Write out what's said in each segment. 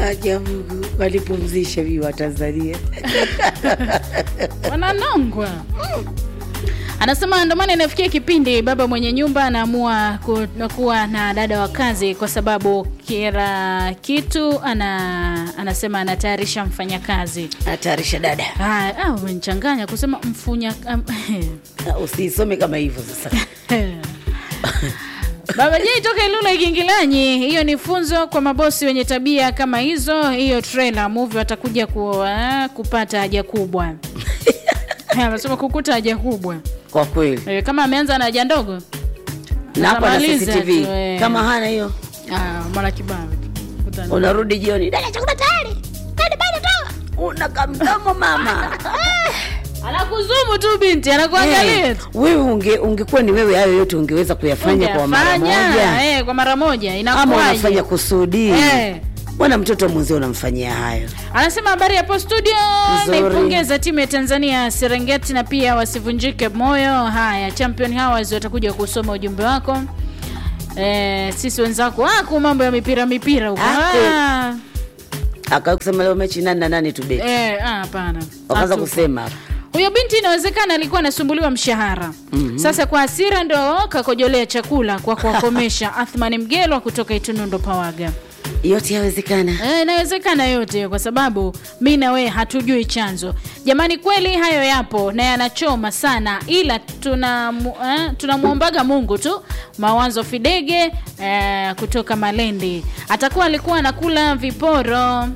Acha Mungu walipumzisha wa Tanzania. Wananongwa. Anasema ndo maana inafikia kipindi baba mwenye nyumba anaamua kuwa na dada wa kazi kwa sababu kila kitu anasema anatayarisha mfanyakazi. Anatayarisha dada. Umenichanganya kusema Usisome kama hivyo sasa. Baba Jay toka Ilula Igingilanyi, hiyo ni funzo kwa mabosi wenye tabia kama hizo. Hiyo trailer movie watakuja kupata haja kubwa. Anasema kukuta haja kubwa. Kwa kweli. Kama ameanza na haja ndogo. Na hapa na CCTV. Kama hana hiyo. Mara kibao. Unarudi jioni. Dada chakula tayari. Dada bado toa. Unakamdomo mama. Anakuzumu tu binti, anakuangalia tu. Wewe ungekuwa ni wewe hayo yote ungeweza kuyafanya kwa mara moja. Kwa mara moja inakuwaje? Ama unafanya kusudi. Bwana mtoto mzee unamfanyia hayo. Anasema habari hapo studio, naipongeza timu ya Tanzania Serengeti na pia wasivunjike moyo. Haya, Champion Hours watakuja kusoma ujumbe wako. Sisi wenzako mambo ya mipira huko. Akakusema leo mechi nani na nani tubeti. Hapana. Wakaanza kusema huyo binti inawezekana alikuwa anasumbuliwa mshahara. Sasa kwa hasira ndo kakojolea chakula kwa kuwakomesha. Athmani Mgelwa kutoka Itunundo Pawaga. Yote yawezekana. Inawezekana yote kwa sababu mimi na wewe hatujui chanzo. Jamani kweli hayo yapo na yanachoma sana, ila tunamuombaga Mungu tu. Mawanzo Fidege kutoka Malendi. Atakuwa alikuwa anakula viporo.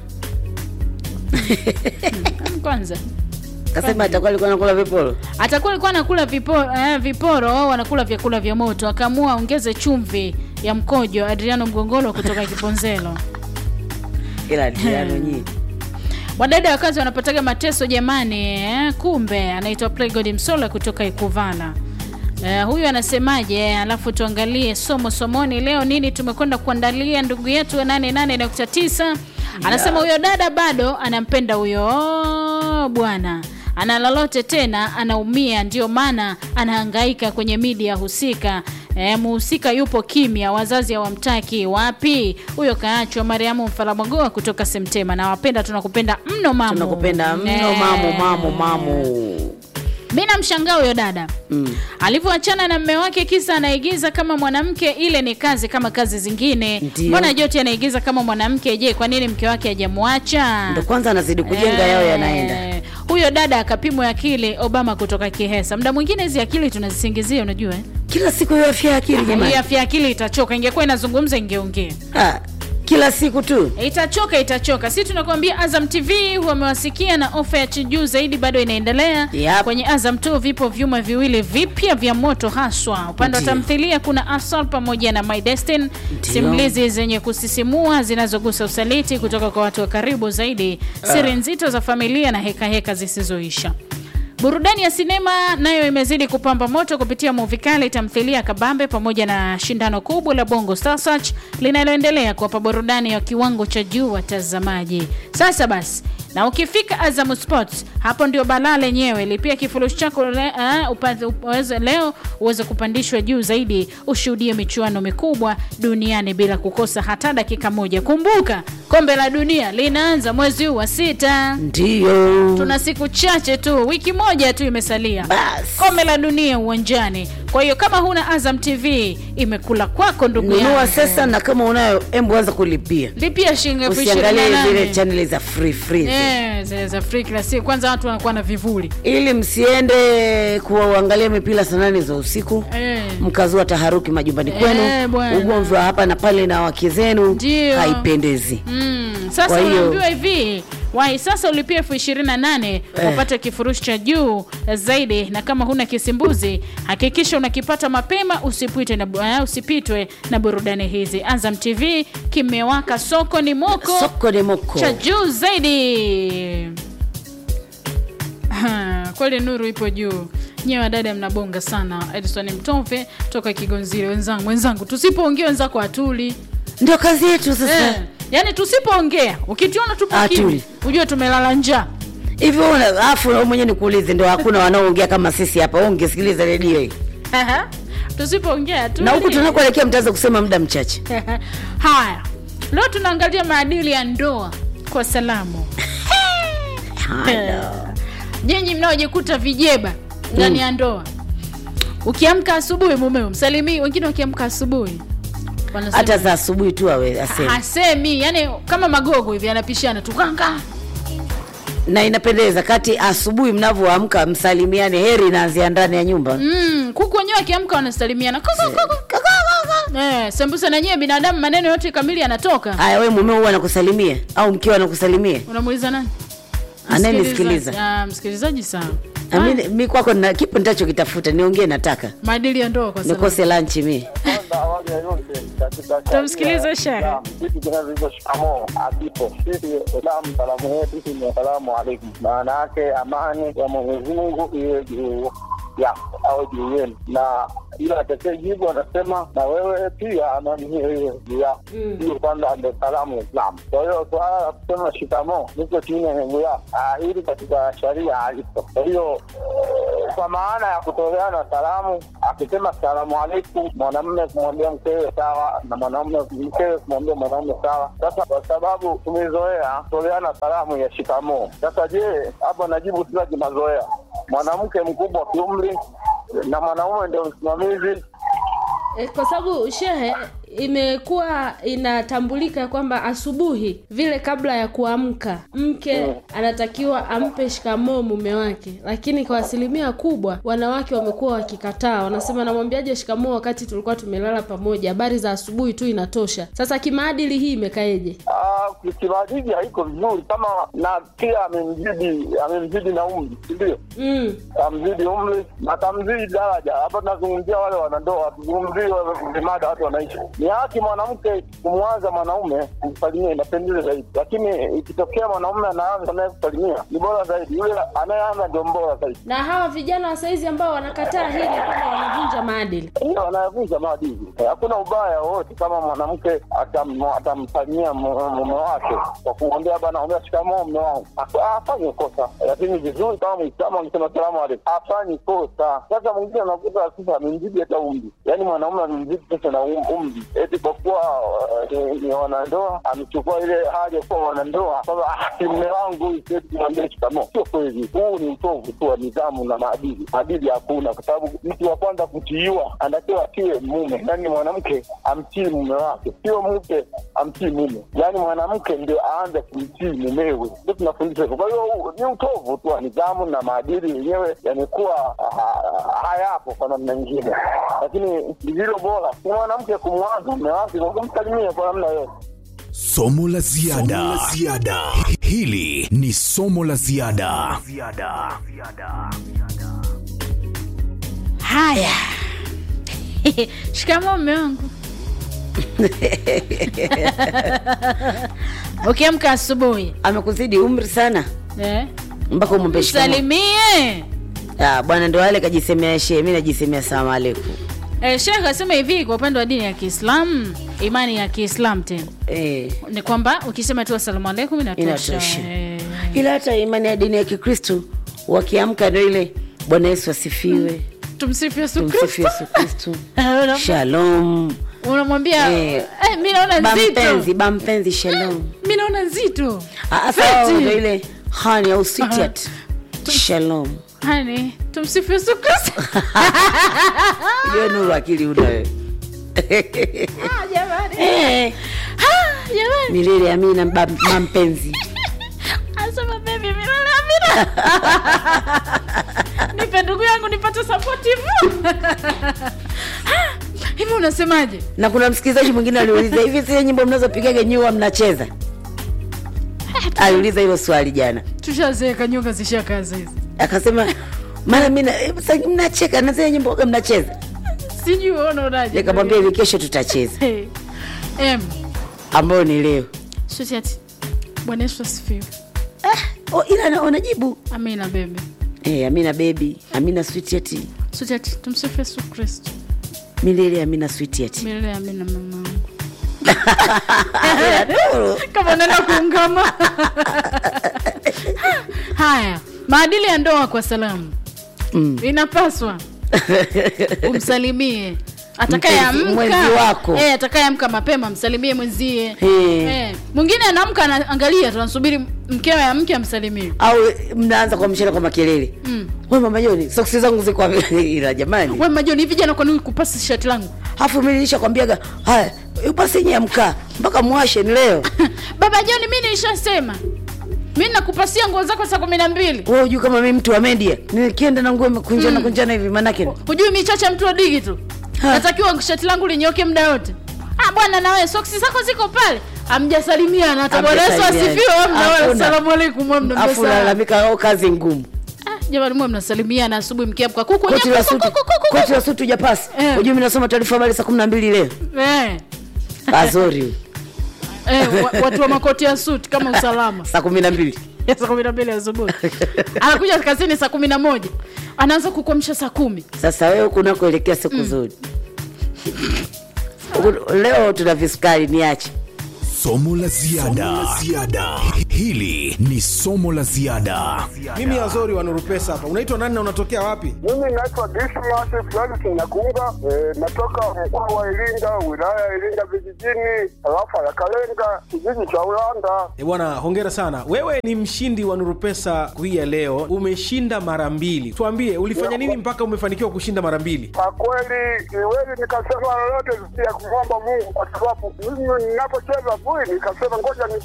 Kwanza kasema atakuwa alikuwa anakula viporo. Atakuwa alikuwa anakula viporo au wanakula vyakula vya moto. Akaamua ongeze chumvi ya mkojo. Adriano Mgongolo kutoka Kiponzelo. Ila Adriano nyinyi. Wadada wa kazi wanapataga mateso jamani. Kumbe anaitwa Playgod Msola kutoka Ikuvala. Huyu anasemaje? Alafu tuangalie somoni leo nini tumekwenda kuandalia ndugu yetu 88.9. Anasema huyo dada bado anampenda huyo bwana. Ana lolote tena anaumia, ndio maana anahangaika kwenye media husika. Muhusika yupo kimya, wazazi hawamtaki. Wapi? Huyo kaachwa. Mariamu Mfalamogoa kutoka Semtema. Na wapenda tunakupenda mno mamu. Tunakupenda mno mamu. Mimi namshangaa huyo dada. Alivyoachana na mume wake kisa anaigiza kama mwanamke, ile ni kazi kama kazi zingine. Mbona Joti anaigiza kama mwanamke? Je, kwa nini mke wake hajamwacha? Ndio kwanza anazidi kujenga yao yanaenda. Huyo dada akapimwa akili. Obama kutoka Kihesa. Muda mwingine hizi akili tunazisingizia unajua Kila siku hiyo afya akili jamani. Hiyo afya akili itachoka. Ingekuwa inazungumza ingeongea. Kila siku tu. Itachoka. Sisi tunakuambia Azam TV wamewasikia na ofa ya juu zaidi bado inaendelea. Kwenye Azam 2 vipo vyuma viwili vipya vya moto haswa. Upande wa tamthilia kuna Asal pamoja na My Destiny. Simulizi zenye kusisimua zinazogusa usaliti kutoka kwa watu wa karibu zaidi. Siri nzito za familia na heka zisizoisha. Burudani ya sinema nayo imezidi kupamba moto kupitia movie kali, tamthilia kabambe pamoja na shindano kubwa la Bongo Star Search linaloendelea kuwapa burudani ya kiwango cha juu watazamaji. Sasa basi, na ukifika Azam Sports, hapo ndio balaa lenyewe. Lipia kifurushi chako leo uweze kupandishwa juu zaidi, ushuhudie michuano mikubwa duniani bila kukosa hata dakika moja. Kumbuka, kombe la dunia linaanza mwezi wa 6. Ndio. Tuna siku chache tu, wiki moja tu imesalia. Kombe la dunia uwanjani. Kwa hiyo kama huna Azam TV, imekula kwako ndugu yangu. Nunua sasa, na kama unayo anza kulipia. Lipia shilingi 20. Usiangalie zile channel za free. Za free kila siku. Kwanza watu wanakuwa na vivuli. Ili msiende kuangalia mipira saa 8 za usiku. Mkazua taharuki majumbani kwenu. Ugomvi hapa na pale na wake zenu. Haipendezi. Sasa unaambiwa hivi, wahi sasa ulipia 28 upate kifurushi cha juu zaidi, na kama huna kisimbuzi hakikisha unakipata mapema, usipitwe na burudani hizi. Azam TV kimewaka, soko ni moko cha juu zaidi. Kweli nuru ipo juu. Nyewe dada mnabonga sana. Edison Mtove toka Kigonzile. Wenzangu tusipoongea wenzako atuli. Ndio kazi yetu sasa. Yaani tusipoongea, ukitiona tupo kimya, ujue tumelala njaa. Hivyo afu mwenyewe nikuulize, ndio hakuna wanaoongea kama sisi hapa. Ungesikiliza redio hii. Tusipoongea tu. Na huko tunakoelekea mtaanza kusema muda mchache. Haya. Leo tunaangalia maadili ya ndoa. kwa salamu. Nyinyi mnaojikuta vijeba ndani ya ndoa. Ukiamka asubuhi mumeo msalimii, wengine wakiamka asubuhi wanasema hata za asubuhi tu asemi. Hasemi, yani kama magogo hivi anapishana tukanga. Na inapendeza kati asubuhi mnavyoamka msalimiane, heri inaanzia ndani ya nyumba. Kuku wenyewe akiamka wanasalimiana. Sambusa na nyewe binadamu maneno yote kamili yanatoka. Haya, wewe mumeo huwa anakusalimia au mkeo anakusalimia? Unamuuliza nani? Ananisikiliza. Msikilizaji sana. Mimi kwako na kipo nitachokitafuta, niongee nataka. Maadili ya ndoa kwa sababu. Nikose lunch mimi. Tumsikilize Sheikh. Kitu kinachoshikamao hakipo. Sisi salamu yetu ni asalamu alaykum. Maana yake amani ya Mwenyezi Mungu iwe juu yako au juu yenu. Na ila atakayejibu anasema na wewe pia amani hiyo juu yako. Hiyo kwanza ndio salamu ya Islam. Kwa hiyo swala kusema shikamoo niko chini ya Mungu yako. Hili katika sharia halipo. Kwa hiyo kwa maana ya kutoleana salamu, akisema salamu alaykum, mwanamume kumwambia mkewe sawa na mkewe kumwambia mwanamume sawa. Sasa kwa sababu tumezoea kutoleana salamu ya shikamoo. Sasa je, hapo najibu sila kimazoea. Mwanamke mkubwa kiumri na mwanaume ndio msimamizi. Kwa sababu shehe imekuwa inatambulika kwamba asubuhi vile kabla ya kuamka mke anatakiwa ampe shikamoo mume wake, lakini kwa asilimia kubwa wanawake wamekuwa wakikataa, wanasema namwambiaje shikamoo wakati tulikuwa tumelala pamoja, habari za asubuhi tu inatosha. Sasa kimaadili hii imekaeje? Kimaadili haiko vizuri kama na pia amemzidi na umri, ndio amzidi umri na tamzidi daraja. Hapa tunazungumzia wale wanandoa, tuzungumzie mada watu wanaishi. Ni haki mwanamke kumwanza mwanaume kumsalimia, inapendeza zaidi. Lakini ikitokea mwanaume anaanza naye kusalimia, ni bora zaidi. Yule anayeanza ndio bora zaidi. Na hawa vijana wa saizi ambao wanakataa hili kama wanavunja maadili. Ndio wanavunja maadili. Hakuna ubaya wote kama mwanamke atamsalimia mume wake kwa kumwambia bana, naomba shikamoo mume wangu. Afanye kosa. Lakini vizuri kama Muislamu anasema salamu alaykum, afanye kosa. Sasa mwingine anakuta sasa amemzidi hata umri. Yaani mwanaume amemzidi sasa na umri. Eti kwa kuwa ni wanandoa amechukua ile haja kwa wanandoa kwamba mume wangu eti mwambie shikamoo. Sio kweli. Huu ni utovu tu wa nidhamu na maadili. Maadili hakuna, kwa sababu mtu wa kwanza kutiiwa anatakiwa akiwe mume. Yaani mwanamke amtii mume wake, sio mke amtii mume. Yaani mwanamke ndio aanze kumtii mumewe. Ndio tunafundisha. Kwa hiyo ni utovu tu wa nidhamu na maadili yenyewe yamekuwa hayapo kwa namna nyingine. Lakini ndilo bora mwanamke kumwanza mume wake na kumsalimia kwa namna yote. Somo la ziada. Hili ni somo la ziada. Haya. Shikamoo mume wangu. Ukiamka asubuhi amekuzidi umri sana mpaka umwambie shikamoo. Salimie. Bwana ndio wale kajisemea shehe, mimi najisemea salamu alaykum. Sheikh asema hivi kwa upande wa dini ya Kiislamu, imani ya Kiislamu tena. Ni kwamba ukisema tu asalamu alaykum inatosha. Ila hata imani ya dini ya Kikristo wakiamka ndio ile Bwana Yesu asifiwe. Tumsifu Yesu Kristo. Shalom. Unamwambia mimi naona nzito. Bampenzi shalom. Mimi naona nzito. Sasa ndio ile hani au sweet shalom. Hani, tumsifu Yesu Kristo. Hiyo nuru akili una wewe. Jamani. Jamani. Milele amina mampenzi. Asema baby milele amina. Nipe ndugu yangu nipate support hivi. Hivi unasemaje? Na kuna msikilizaji mwingine aliuliza hivi zile nyimbo mnazopigaga nyua mnacheza? Aliuliza hilo swali jana. Tushazeeka nyoka zishakaza hizi. Akasema maana mimi mnacheka na zile nyimbo mnacheza. Sijui unaonaje. Nikamwambia hivi kesho tutacheza. Ambao ni leo. Sweetheart. Bwana Yesu asifiwe. Ila unajibu amina baby. Amina baby. Amina sweetheart. Sweetheart, tumsifu Yesu Kristo. Milele amina sweetheart. Milele amina mama. Kama nenda kuungama. Haya, maadili ya ndoa kwa salamu. Inapaswa umsalimie Atakayeamka wako. Atakayeamka mapema msalimie mwenzie. Mwingine anaamka anaangalia tunasubiri mkewe amke amsalimie. Au mnaanza kwa mshele kwa makelele. Wewe Mama Joni, soksi zangu ziko wapi? Ila jamani. Wewe Mama Joni, vijana kwa nini kupasi shati langu? Alafu mimi nilishakwambiaga, haya, upasi nyamka mpaka muashe ni leo. Baba Joni, mimi nilishasema. Mimi nakupasia nguo zako saa 12. Wewe unajua kama mimi mtu wa media, nikienda na nguo kunjana hivi manake. Unajua mimi chacha mtu wa digital. Natakiwa shati langu linyoke muda wote. Bwana na wewe soksi zako ziko pale. Hamjasalimiana hata Bwana Yesu asifiwe. Asalamu alaykum mwana. Afu lalamika kazi ngumu. Jamani mwe mnasalimiana asubuhi mkiamka kuku koti la suti hujapasi. Unajua mimi nasoma taarifa habari saa 12 leo. Azori. Watu wa makoti ya suti kama usalama. Saa 12. Saa 12 asubuhi. Anakuja kazini saa 11. Anaanza kukuamsha saa 10. Sasa wewe kuna kuelekea siku nzuri. Leo tuna visukari niache. Somo la ziada. Hili ni somo la ziada. Mimi Azori wa Nuru Pesa hapa. Unaitwa nani na unatokea wapi? Mimi naitwa Dismas Fulani Kinyakunga, natoka mkoa wa Iringa, wilaya ya Iringa vijijini, tarafa ya Kalenga, kijiji cha Ulanda. Bwana, hongera sana. Wewe ni mshindi wa Nuru Pesa hii ya leo. Umeshinda mara 2. Tuambie ulifanya nini mpaka umefanikiwa kushinda mara 2? Kwa kweli nikasema lolote ya kumwomba Mungu kwa sababu mimi ninapocheza nikasema ngoja